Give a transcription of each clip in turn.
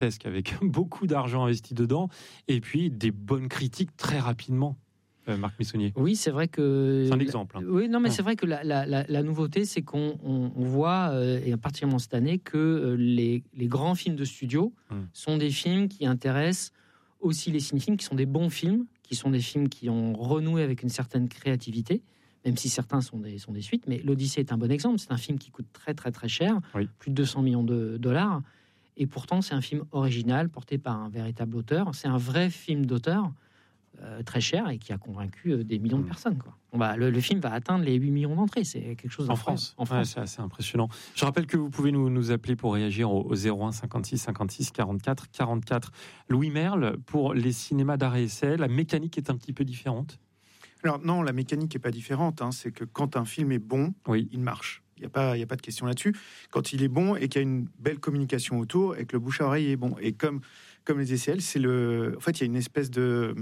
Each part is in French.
avec beaucoup d'argent investi dedans, et puis des bonnes critiques très rapidement. Marc Missonnier. Oui, c'est vrai que... C'est un exemple. Oui, non, mais c'est vrai que la nouveauté, c'est qu'on voit, et particulièrement cette année, que les grands films de studio sont des films qui intéressent aussi les cinéphiles, qui sont des bons films, qui sont des films qui ont renoué avec une certaine créativité, même si certains sont des suites. Mais l'Odyssée est un bon exemple. C'est un film qui coûte très, très, très cher, plus de 200 millions de dollars. Et pourtant, c'est un film original, porté par un véritable auteur. C'est un vrai film d'auteur, très cher, et qui a convaincu des millions de personnes, quoi. Le film va atteindre les 8 millions d'entrées. C'est quelque chose en France. Ouais, c'est assez impressionnant. Je rappelle que vous pouvez nous appeler pour réagir au 01 56 56 44 44. Louis Merle, pour les cinémas d'art et essai, la mécanique est un petit peu différente? Alors non, la mécanique n'est pas différente. C'est que quand un film est bon, il marche. Il n'y a pas de question là-dessus. Quand il est bon et qu'il y a une belle communication autour et que le bouche à oreille est bon. Et comme les ECL, en fait, il y a une espèce de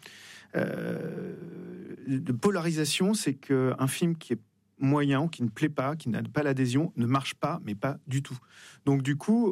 polarisation. C'est qu'un film qui est moyen ou qui ne plaît pas, qui n'a pas l'adhésion, ne marche pas, mais pas du tout. Donc du coup,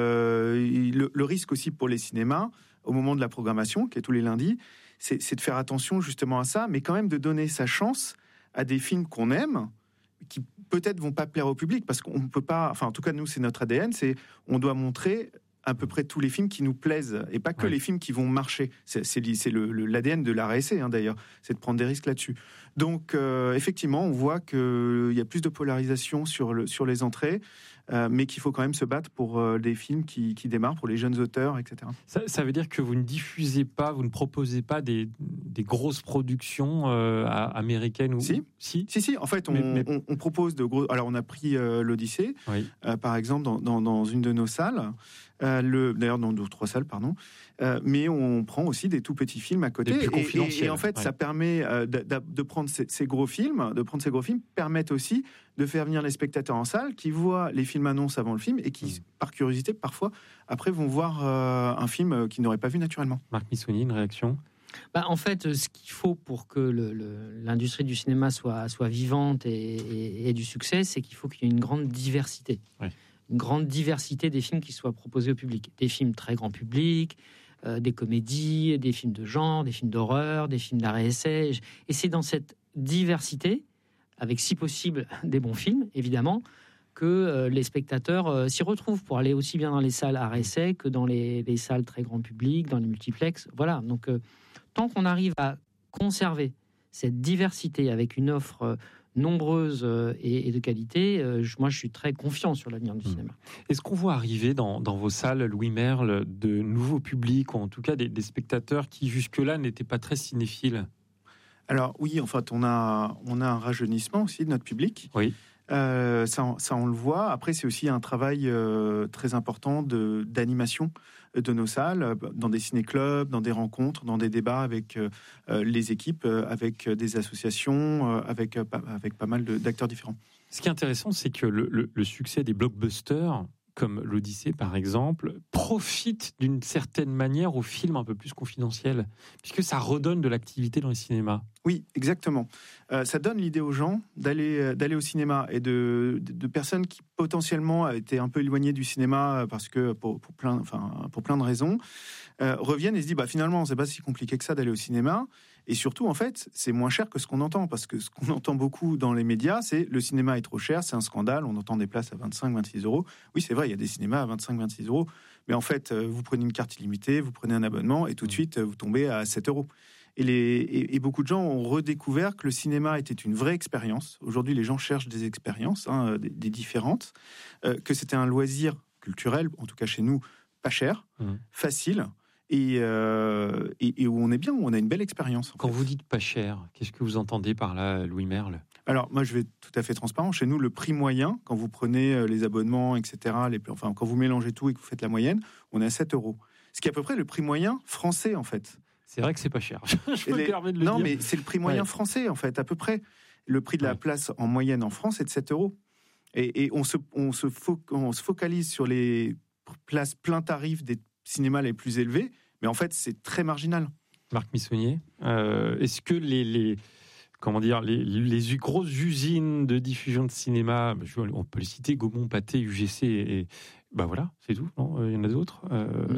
le risque aussi pour les cinémas, au moment de la programmation, qui est tous les lundis, c'est de faire attention justement à ça, mais quand même de donner sa chance à des films qu'on aime, qui peut-être vont pas plaire au public, parce qu'on ne peut pas, enfin en tout cas nous c'est notre ADN, on doit montrer à peu près tous les films qui nous plaisent, et pas que les films qui vont marcher. C'est l'ADN de l'art et essai, d'ailleurs, c'est de prendre des risques là-dessus. Donc effectivement, on voit qu'il y a plus de polarisation sur les entrées, mais qu'il faut quand même se battre pour des films qui démarrent, pour les jeunes auteurs, etc. Ça veut dire que vous ne diffusez pas, vous ne proposez pas des grosses productions américaines ou... Si. En fait, on propose de gros... Alors, on a pris l'Odyssée, par exemple, dans une de nos salles. D'ailleurs, dans 2 ou 3 salles, pardon. Mais on prend aussi des tout petits films à côté. Et en fait, ça permet de prendre ces gros films, permettent aussi de faire venir les spectateurs en salle qui voient les films annonces avant le film et qui, par curiosité, parfois, après, vont voir un film qu'ils n'auraient pas vu naturellement. Marc Missonnier, une réaction ? En fait, ce qu'il faut pour que l'industrie du cinéma soit vivante et ait du succès, c'est qu'il faut qu'il y ait une grande diversité. Une grande diversité des films qui soient proposés au public. Des films très grand public, des comédies, des films de genre, des films d'horreur, des films d'art et essai. Et c'est dans cette diversité, avec si possible des bons films, évidemment, que les spectateurs s'y retrouvent pour aller aussi bien dans les salles art et essai que dans les salles très grand public, dans les multiplexes. Voilà, donc tant qu'on arrive à conserver cette diversité avec une offre nombreuse et de qualité, moi je suis très confiant sur l'avenir du cinéma. Est-ce qu'on voit arriver dans vos salles, Louis Merle, de nouveaux publics, ou en tout cas des spectateurs qui jusque-là n'étaient pas très cinéphiles ? Alors oui, en fait, on a un rajeunissement aussi de notre public. Oui. Ça, on le voit. Après, c'est aussi un travail très important d'animation de nos salles, dans des ciné-clubs, dans des rencontres, dans des débats avec les équipes, avec des associations, avec pas mal d'acteurs différents. Ce qui est intéressant, c'est que le succès des blockbusters, comme l'Odyssée par exemple, profite d'une certaine manière aux films un peu plus confidentiels, puisque ça redonne de l'activité dans les cinémas. Oui, exactement. Ça donne l'idée aux gens d'aller au cinéma, et de personnes qui potentiellement étaient un peu éloignées du cinéma parce que pour plein de raisons, reviennent et se disent finalement c'est pas si compliqué que ça d'aller au cinéma, et surtout en fait c'est moins cher que ce qu'on entend, parce que ce qu'on entend beaucoup dans les médias, c'est le cinéma est trop cher, c'est un scandale, on entend des places à 25-26 €. Oui, c'est vrai, il y a des cinémas à 25-26 €, mais en fait vous prenez une carte illimitée, vous prenez un abonnement et tout de suite vous tombez à 7 €. Et beaucoup de gens ont redécouvert que le cinéma était une vraie expérience. Aujourd'hui, les gens cherchent des expériences, des différentes, que c'était un loisir culturel, en tout cas chez nous, pas cher, facile, et où on est bien, où on a une belle expérience. Quand vous dites pas cher, qu'est-ce que vous entendez par là, Louis Merle ? Alors, moi, je vais être tout à fait transparent. Chez nous, le prix moyen, quand vous prenez les abonnements, etc., quand vous mélangez tout et que vous faites la moyenne, on est à 7 €. Ce qui est à peu près le prix moyen français, en fait. C'est vrai que c'est pas cher. Je me permets de le dire. Non, mais c'est le prix moyen français, en fait, à peu près. Le prix de la place en moyenne en France est de 7 €. Et on se focalise sur les places plein tarif des cinémas les plus élevés, mais en fait, c'est très marginal. Marc Missonnier, est-ce que comment dire, les grosses usines de diffusion de cinéma, on peut les citer, Gaumont, Pathé, UGC, et voilà, c'est tout, non ? Il y en a d'autres